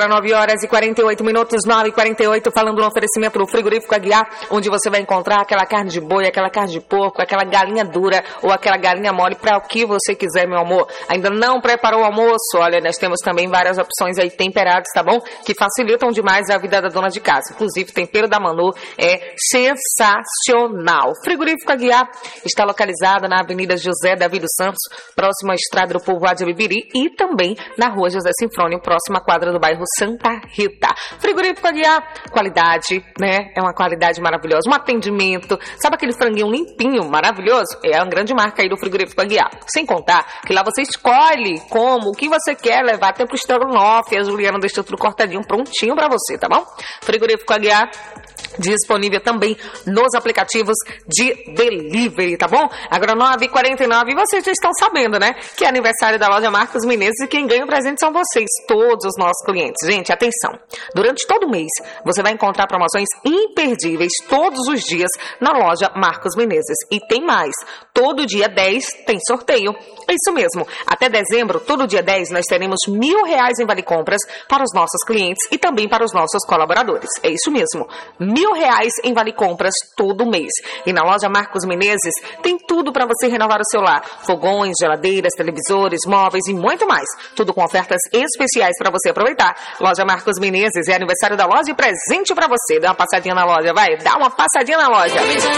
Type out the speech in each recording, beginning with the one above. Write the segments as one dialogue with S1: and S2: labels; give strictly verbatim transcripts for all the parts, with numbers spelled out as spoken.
S1: Agora nove horas e quarenta e oito minutos, nove e quarenta e oito, falando no oferecimento do Frigorífico Aguiar, onde você vai encontrar aquela carne de boi, aquela carne de porco, aquela galinha dura ou aquela galinha mole, para o que você quiser, meu amor. Ainda não preparou o almoço? Olha, nós temos também várias opções aí temperadas, tá bom? Que facilitam demais a vida da dona de casa. Inclusive, o tempero da Manu é sensacional. Frigorífico Aguiar está localizado na Avenida José Davi dos Santos, próximo à Estrada do Povoado de Bibiri, e também na Rua José Sinfrônio, próxima à quadra do bairro Santa Rita. Frigorífico Aguiar, qualidade, né? É uma qualidade maravilhosa. Um atendimento, sabe aquele franguinho limpinho, maravilhoso? É uma grande marca aí do Frigorífico Aguiar. Sem contar que lá você escolhe como, o que você quer levar, até pro estrogonofe. A Juliana deixou tudo cortadinho, prontinho pra você, tá bom? Frigorífico Aguiar, disponível também nos aplicativos de delivery, tá bom? Agora nove e quarenta e nove, e vocês já estão sabendo, né? Que é aniversário da loja Marcos Menezes e quem ganha o presente são vocês, todos os nossos clientes. Gente, atenção! Durante todo o mês, você vai encontrar promoções imperdíveis todos os dias na loja Marcos Menezes. E tem mais, todo dia dez tem sorteio. É isso mesmo, até dezembro, todo dia dez, nós teremos mil reais em vale compras para os nossos clientes e também para os nossos colaboradores. É isso mesmo, mil reais em vale compras todo mês. E na loja Marcos Menezes tem tudo para você renovar o seu lar. Fogões, geladeiras, televisores, móveis e muito mais. Tudo com ofertas especiais para você aproveitar. Loja Marcos Menezes, é aniversário da loja e presente para você. Dá uma passadinha na loja, vai, dá uma passadinha na loja.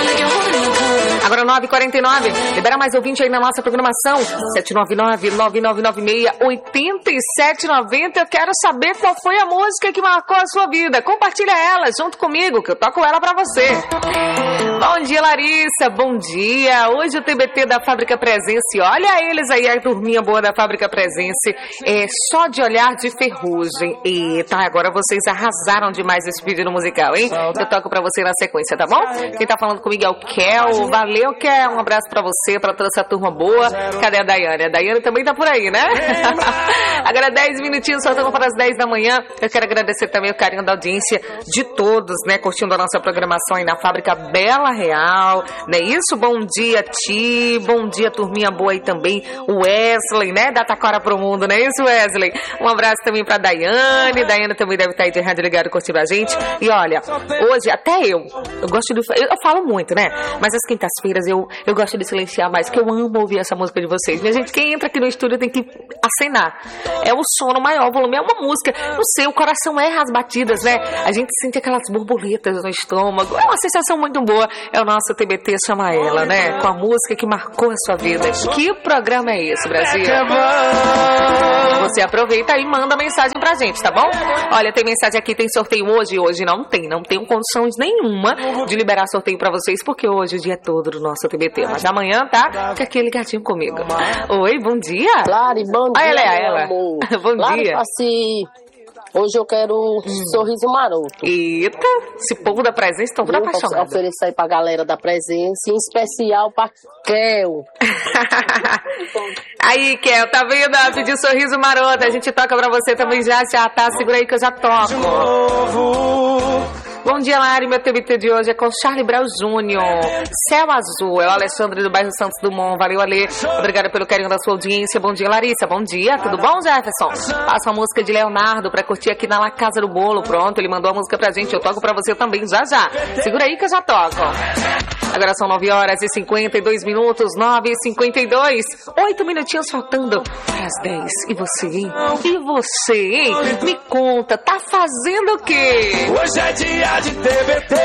S1: Agora nove e quarenta e nove, libera mais ouvinte aí na nossa programação. sete nove nove, nove nove nove seis, oito sete nove zero. Eu quero saber qual foi a música que marcou a sua vida. Compartilha ela junto comigo, que eu toco ela pra você. Bom dia, Larissa, bom dia. Hoje o T B T da Fábrica Presença, olha eles aí, a turminha boa da Fábrica Presença, é Só de Olhar de Ferrugem. Eita, agora vocês arrasaram demais esse pedido musical, hein? Eu toco pra você na sequência, tá bom? Quem tá falando comigo é o Kel. Valeu, Kel, um abraço pra você, pra toda essa turma boa. Cadê a Daiane? A Daiane também tá por aí, né? Agora dez minutinhos, faltando para as dez da manhã. Eu quero agradecer também o carinho da audiência de todos, né? Curtindo a nossa programação aí na Fábrica Bela Real, não é isso? Bom dia, Ti. Bom dia, turminha boa aí também. O Wesley, né? Da Taquara pro Mundo, não é isso, Wesley? Um abraço também pra Daiane. Daiane também deve estar aí de rádio ligado curtindo a gente. E olha, hoje até eu, eu gosto de... Eu, eu falo muito, né? Mas as quintas-feiras eu, eu gosto de silenciar mais, que eu amo ouvir essa música de vocês. Minha gente, quem entra aqui no estúdio tem que acenar. É o som no maior volume, é uma música. Não sei, o coração erra as batidas, né? A gente sente aquelas borboletas no estômago. É uma sensação muito boa. É o nosso T B T Chama Ela, né? Com a música que marcou a sua vida. Que programa é esse, Brasil? Você aproveita e manda mensagem pra gente, tá bom? Olha, tem mensagem aqui, tem sorteio hoje. Hoje não tem, não tenho condições nenhuma de liberar sorteio pra vocês, porque hoje o dia é todo do nosso T B T. Mas amanhã, tá? Fica aqui ligadinho comigo. Oi, bom dia.
S2: Lari, bom dia.
S1: Olha ela, ela. Bom
S2: Lari,
S1: dia.
S2: Assim, hoje eu quero um hum. sorriso maroto.
S1: Eita, esse povo da Presença estão tudo apaixonado.
S2: Oferecer aí pra galera da Presença, em especial pra Kel.
S1: Aí, Kel, tá vendo? Pediu sorriso maroto. A gente toca pra você também já, já, tá? Segura aí que eu já toco. Bom dia, Lari. Meu T B T de hoje é com Charlie Brown Júnior Céu Azul. É o Alexandre do bairro Santos Dumont. Valeu, Ale. Obrigada pelo carinho da sua audiência. Bom dia, Larissa. Bom dia. Tudo bom, Jefferson? Passa uma música de Leonardo pra curtir aqui na La Casa do Bolo. Pronto, ele mandou a música pra gente. Eu toco pra você também já, já. Segura aí que eu já toco. Agora são nove horas e cinquenta e dois minutos. nove e cinquenta e dois. oito minutinhos faltando para as dez. E você, hein? E você, hein? Me conta, tá fazendo o quê?
S3: Hoje é dia de T B T.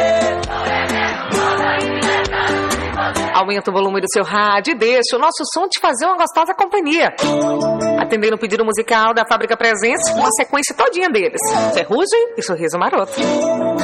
S1: Aumenta o volume do seu rádio e deixa o nosso som te fazer uma gostosa companhia. Atendendo o pedido musical da Fábrica Presença, uma sequência todinha deles. Ferrugem e Sorriso Maroto.